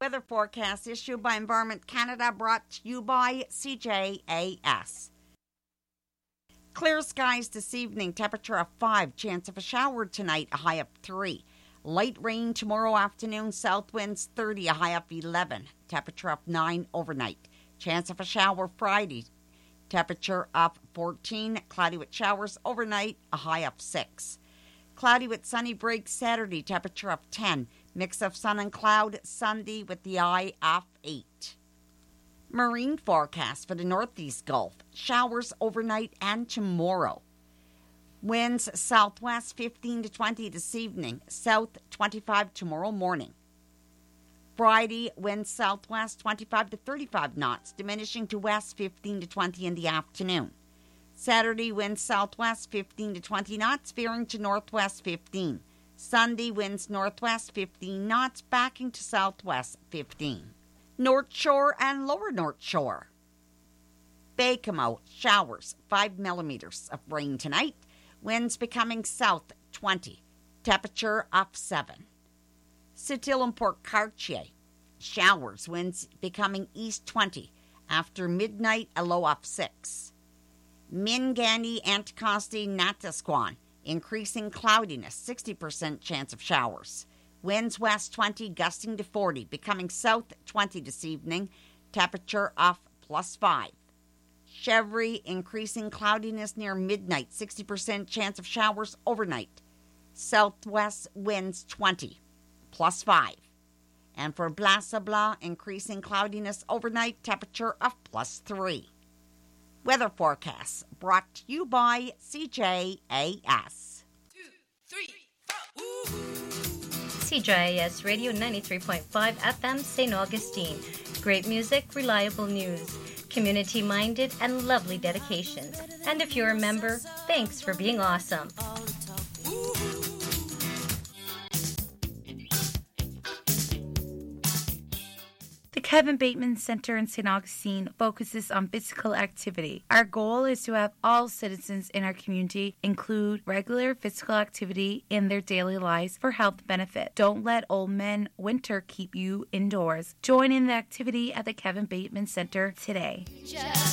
Weather forecast issued by Environment Canada, brought to you by CJAS. Clear skies this evening, temperature of 5, chance of a shower tonight, a high of 3. Light rain tomorrow afternoon, south winds 30, a high of 11. Temperature of 9 overnight. Chance of a shower Friday, temperature of 14. Cloudy with showers overnight, a high of 6. Cloudy with sunny breaks Saturday, temperature of 10. Mix of sun and cloud Sunday with the high of 8. Marine forecast for the Northeast Gulf. Showers overnight and tomorrow. Winds southwest 15 to 20 this evening. South 25 tomorrow morning. Friday, winds southwest 25 to 35 knots, diminishing to west 15 to 20 in the afternoon. Saturday, winds southwest 15 to 20 knots, veering to northwest 15. Sunday, winds northwest 15 knots, backing to southwest 15. North Shore and Lower North Shore. Baie-Comeau, showers, 5 millimeters of rain tonight. Winds becoming south 20. Temperature of 7. Sept-Îles and Port Cartier, showers, winds becoming east 20. After midnight, a low of 6. Minganny, Anticosti, Natasquan, increasing cloudiness, 60% chance of showers. Winds west 20, gusting to 40, becoming south 20 this evening, temperature of +5. Chevry, increasing cloudiness near midnight, 60% chance of showers overnight. Southwest winds 20, +5. And for Blas-à-Blas, increasing cloudiness overnight, temperature of +3. Weather forecasts brought to you by CJAS. 2, 3, 4. Ooh. CJAS Radio 93.5 FM St. Augustine. Great music, reliable news, community-minded, and lovely dedications. And if you're a member, thanks for being awesome. The Kevin Bateman Center in St. Augustine focuses on physical activity. Our goal is to have all citizens in our community include regular physical activity in their daily lives for health benefit. Don't let old men winter keep you indoors. Join in the activity at the Kevin Bateman Center today.